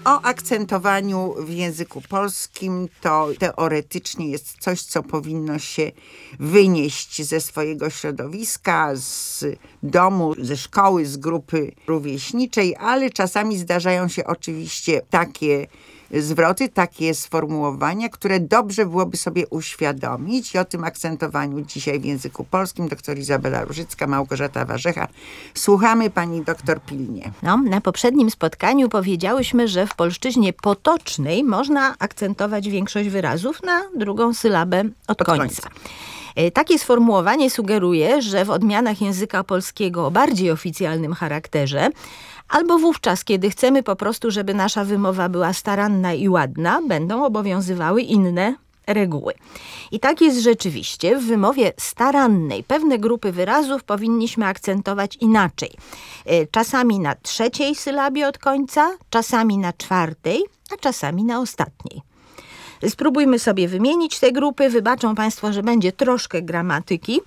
O akcentowaniu w języku polskim to teoretycznie jest coś, co powinno się wynieść ze swojego środowiska, z domu, ze szkoły, z grupy rówieśniczej, ale czasami zdarzają się oczywiście takie zwroty, takie sformułowania, które dobrze byłoby sobie uświadomić i o tym akcentowaniu dzisiaj w języku polskim dr Izabela Różycka, Małgorzata Warzecha. Słuchamy pani doktor pilnie. Na poprzednim spotkaniu powiedziałyśmy, że w polszczyźnie potocznej można akcentować większość wyrazów na drugą sylabę od końca. Takie sformułowanie sugeruje, że w odmianach języka polskiego o bardziej oficjalnym charakterze albo wówczas, kiedy chcemy po prostu, żeby nasza wymowa była staranna i ładna, będą obowiązywały inne reguły. I tak jest rzeczywiście. W wymowie starannej pewne grupy wyrazów powinniśmy akcentować inaczej. Czasami na trzeciej sylabie od końca, czasami na czwartej, a czasami na ostatniej. Spróbujmy sobie wymienić te grupy. Wybaczą państwo, że będzie troszkę gramatyki.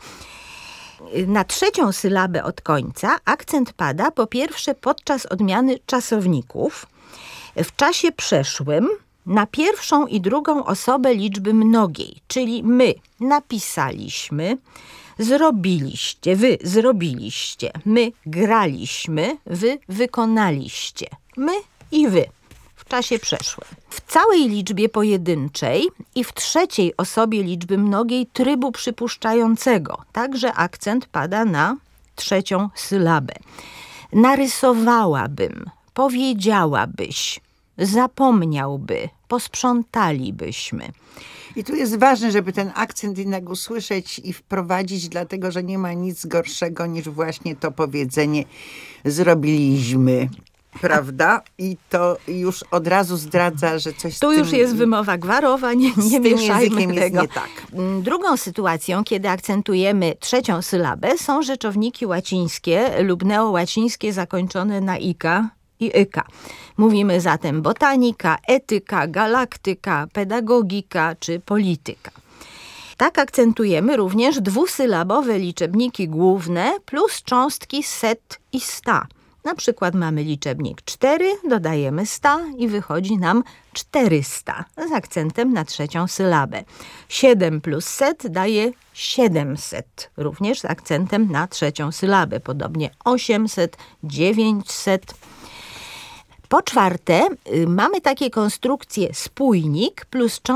Na trzecią sylabę od końca akcent pada po pierwsze podczas odmiany czasowników, w czasie przeszłym na pierwszą i drugą osobę liczby mnogiej, czyli my napisaliśmy, zrobiliście, wy zrobiliście, my graliśmy, wy wykonaliście, my i wy. W czasie przeszłym. W całej liczbie pojedynczej i w trzeciej osobie liczby mnogiej trybu przypuszczającego. Także akcent pada na trzecią sylabę. Narysowałabym, powiedziałabyś, zapomniałby, posprzątalibyśmy. I tu jest ważne, żeby ten akcent jednak usłyszeć i wprowadzić, dlatego że nie ma nic gorszego niż właśnie to powiedzenie zrobiliśmy. Prawda? I to już od razu zdradza, że coś tu już jest wymowa gwarowa, nie mieszajmy tego. Jest nie tak. Drugą sytuacją, kiedy akcentujemy trzecią sylabę, są rzeczowniki łacińskie lub neołacińskie zakończone na ika i yka. Mówimy zatem botanika, etyka, galaktyka, pedagogika czy polityka. Tak akcentujemy również dwusylabowe liczebniki główne plus cząstki set i sta. Na przykład mamy liczebnik 4, dodajemy 100 i wychodzi nam 400 z akcentem na trzecią sylabę. 7 plus set daje 700, również z akcentem na trzecią sylabę. Podobnie 800, 900. Po czwarte, mamy takie konstrukcje spójnik plus cząstka